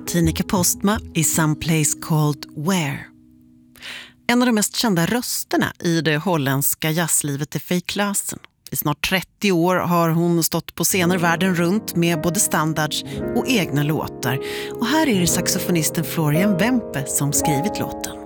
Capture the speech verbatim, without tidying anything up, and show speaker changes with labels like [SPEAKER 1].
[SPEAKER 1] Tineke Postma i Some Place Called Where. En av de mest kända rösterna i det holländska jazzlivet är Faye Klassen. I snart trettio år har hon stått på scener världen runt med både standards och egna låtar. Och här är det saxofonisten Florian Wempe som skrivit låten.